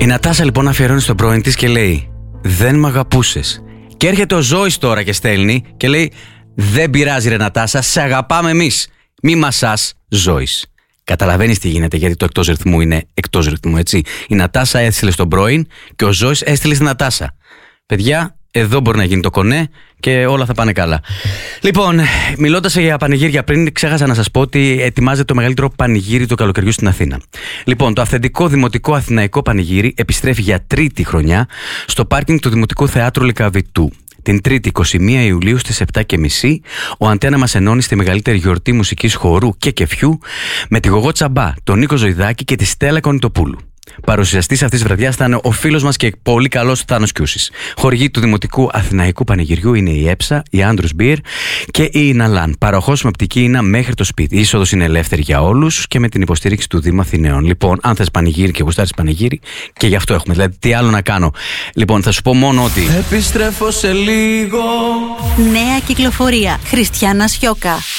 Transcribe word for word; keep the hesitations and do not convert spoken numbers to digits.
Η Νατάσα λοιπόν αφιερώνει στον πρώην της και λέει: δεν μ' αγαπούσες. Και έρχεται ο Ζώης τώρα και στέλνει και λέει: δεν πειράζει ρε Νατάσα, σε αγαπάμε εμείς. Μη μασάς, Ζώης. Καταλαβαίνεις τι γίνεται, γιατί το εκτός ρυθμού είναι εκτός ρυθμού, έτσι. Η Νατάσα έστειλε στον πρώην και ο Ζώης έστειλε στην Νατάσα. Παιδιά, εδώ μπορεί να γίνει το κονέ και όλα θα πάνε καλά. Λοιπόν, μιλώντας για πανηγύρια πριν, ξέχασα να σας πω ότι ετοιμάζεται το μεγαλύτερο πανηγύρι του καλοκαιριού στην Αθήνα. Λοιπόν, το αυθεντικό δημοτικό αθηναϊκό πανηγύρι επιστρέφει για τρίτη χρονιά στο πάρκινγκ του Δημοτικού Θεάτρου Λυκαβητού. Την Τρίτη είκοσι μία Ιουλίου στις επτά και μισή ο Αντένα μας ενώνει στη μεγαλύτερη γιορτή μουσικής χορού και κεφιού με τη Γογό Τσαμπά, τον Νίκο Ζωηδάκη και τη Στέλλα Κονιτοπούλου. Παρουσιαστής αυτής της βραδιάς θα είναι ο φίλος μας και πολύ καλός Θάνος Κιούσης. Χορηγοί του Δημοτικού Αθηναϊκού Πανηγυριού είναι η Έψα, η Άντρους Μπιερ και η Ιναλάν. Παροχός με οπτική ίνα μέχρι το σπίτι. Η είσοδος είναι ελεύθερη για όλους και με την υποστήριξη του Δήμου Αθηναίων. Λοιπόν, αν θες πανηγύρι και γουστάρεις πανηγύρι, και γι' αυτό έχουμε. Δηλαδή, τι άλλο να κάνω. Λοιπόν, θα σου πω μόνο ότι. Επιστρέφω σε λίγο. Νέα κυκλοφορία. Χριστιάνα Σιώκα.